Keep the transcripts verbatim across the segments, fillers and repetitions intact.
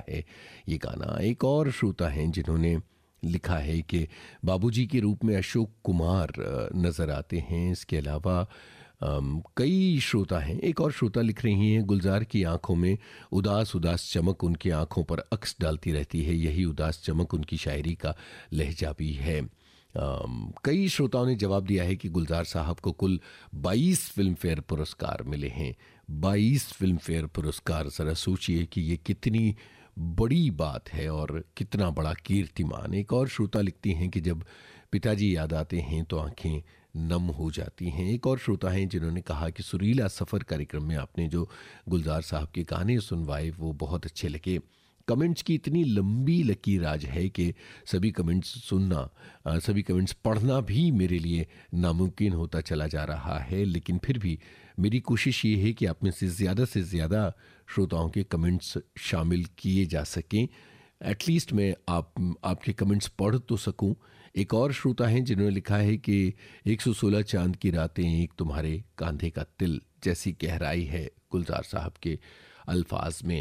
है ये गाना। एक और श्रोता हैं जिन्होंने लिखा है कि बाबूजी के रूप में अशोक कुमार नज़र आते हैं। इसके अलावा Um, कई श्रोता हैं। एक और श्रोता लिख रही हैं, गुलजार की आंखों में उदास उदास चमक उनकी आंखों पर अक्स डालती रहती है, यही उदास चमक उनकी शायरी का लहजा भी है। um, कई श्रोताओं ने जवाब दिया है कि गुलजार साहब को कुल बाईस फिल्म फेयर पुरस्कार मिले हैं। बाईस फिल्म फेयर पुरस्कार, ज़रा सोचिए कि ये कितनी बड़ी बात है और कितना बड़ा कीर्तिमान। एक और श्रोता लिखती हैं कि जब पिताजी याद आते हैं तो आंखें नम हो जाती हैं। एक और श्रोता हैं जिन्होंने कहा कि सुरीला सफ़र कार्यक्रम में आपने जो गुलजार साहब के गाने सुनवाए वो बहुत अच्छे लगे। कमेंट्स की इतनी लंबी लकीर आज है कि सभी कमेंट्स सुनना, सभी कमेंट्स पढ़ना भी मेरे लिए नामुमकिन होता चला जा रहा है, लेकिन फिर भी मेरी कोशिश ये है कि आप में से ज़्यादा से ज़्यादा श्रोताओं के कमेंट्स शामिल किए जा सकें। एटलीस्ट मैं आप आपके कमेंट्स पढ़ तो सकूं। एक और श्रोता हैं जिन्होंने लिखा है कि एक सौ सोलह चांद की रातें, एक तुम्हारे कांधे का तिल जैसी गहराई है गुलजार साहब के अल्फाज में।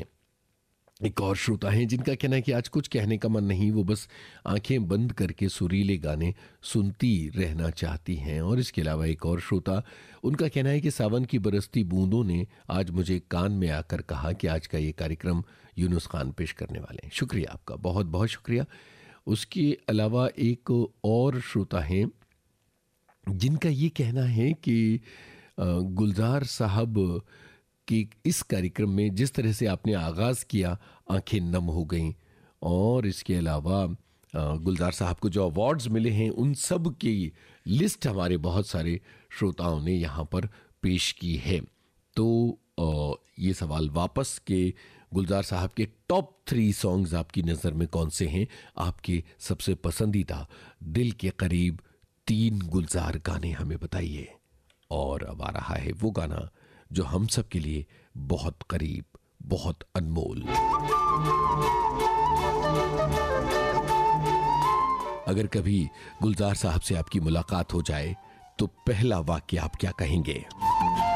एक और श्रोता हैं जिनका कहना है कि आज कुछ कहने का मन नहीं, वो बस आंखें बंद करके सुरीले गाने सुनती रहना चाहती हैं। और इसके अलावा एक और श्रोता, उनका कहना है कि सावन की बरसती बूंदों ने आज मुझे कान में आकर कहा कि आज का ये कार्यक्रम यूनुस खान पेश करने वाले हैं। शुक्रिया आपका, बहुत बहुत शुक्रिया। उसके अलावा एक और श्रोता हैं जिनका ये कहना है कि गुलजार साहब कि इस कार्यक्रम में जिस तरह से आपने आगाज़ किया, आंखें नम हो गईं। और इसके अलावा गुलजार साहब को जो अवार्ड्स मिले हैं उन सब की लिस्ट हमारे बहुत सारे श्रोताओं ने यहाँ पर पेश की है। तो ये सवाल वापस के गुलजार साहब के टॉप थ्री सॉन्ग्स आपकी नज़र में कौन से हैं? आपके सबसे पसंदीदा दिल के करीब तीन गुलजार गाने हमें बताइए। और अब आ रहा है वो गाना जो हम सब के लिए बहुत करीब, बहुत अनमोल। अगर कभी गुलजार साहब से आपकी मुलाकात हो जाए तो पहला वाक्य आप क्या कहेंगे?